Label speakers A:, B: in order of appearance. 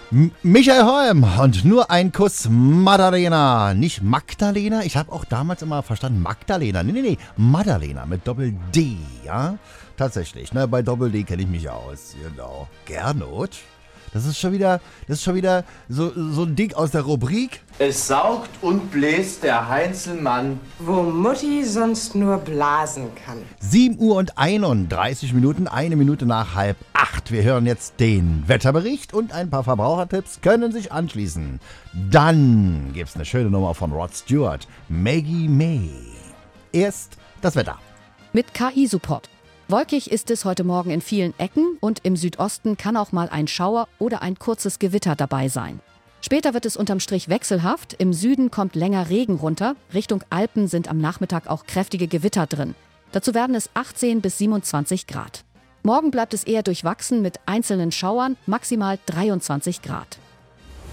A: Michael Holm und nur ein Kuss Maddalena. Nicht Magdalena? Ich habe auch damals immer verstanden Magdalena. Nee, Maddalena mit Doppel-D, ja? Tatsächlich, ne? Bei Doppel-D kenne ich mich aus. Genau. Gernot? Das ist schon wieder so ein Ding aus der Rubrik.
B: Es saugt und bläst der Heinzelmann,
C: wo Mutti sonst nur blasen kann.
A: 7:31 Uhr, 1 Minute nach 7:30. Wir hören jetzt den Wetterbericht und ein paar Verbrauchertipps können sich anschließen. Dann gibt's eine schöne Nummer von Rod Stewart, Maggie May. Erst das Wetter.
D: Mit KI-Support. Wolkig ist es heute Morgen in vielen Ecken und im Südosten kann auch mal ein Schauer oder ein kurzes Gewitter dabei sein. Später wird es unterm Strich wechselhaft. Im Süden kommt länger Regen runter. Richtung Alpen sind am Nachmittag auch kräftige Gewitter drin. Dazu werden es 18 bis 27 Grad. Morgen bleibt es eher durchwachsen mit einzelnen Schauern, maximal 23 Grad.